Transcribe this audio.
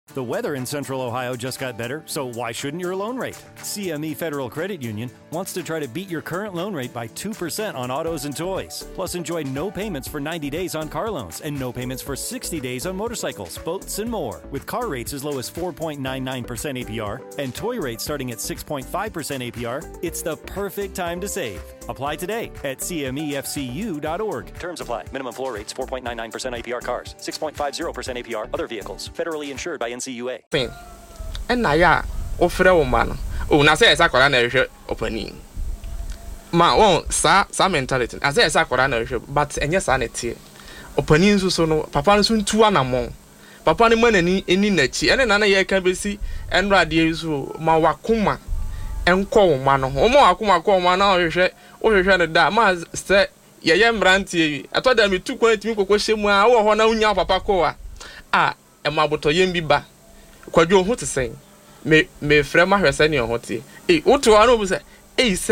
The weather in Central Ohio just got better, so why shouldn't your loan rate? CME Federal Credit Union wants to try to beat your current loan rate by 2% on autos and toys. Plus, enjoy no payments for 90 days on car loans and no payments for 60 days on motorcycles, boats, and more. With car rates as low as 4.99% APR and toy rates starting at 6.5% APR, it's the perfect time to save. Apply today at cmefcu.org. Terms apply. Minimum floor rates 4.99% APR cars, 6.50% APR other vehicles. Federally insured by NCUA. And Naya, offer woman. Oh, now say a opening. Ma won't sa mentality. As I say, but and yes, sanity. Opening so no, Papa soon 2 anamon. Papa ni money any nechi, and another year can be see, and radius ma wakuma. And call man, or more akuma call man now, or that mas say, Yam Branty. I told them you took one to question where I want Papa Coa. Ah, and my boto yembi ba. Quadro, what to say? Me frame my senior hoti. Eh, what to I know was a